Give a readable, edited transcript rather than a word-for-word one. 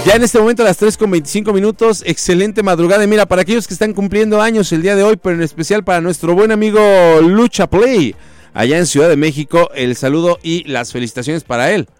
Ya en este momento a las 3:25, excelente madrugada. Y mira, para aquellos que están cumpliendo años el día de hoy, pero en especial para nuestro buen amigo Lucha Play, allá en Ciudad de México, el saludo y las felicitaciones para él.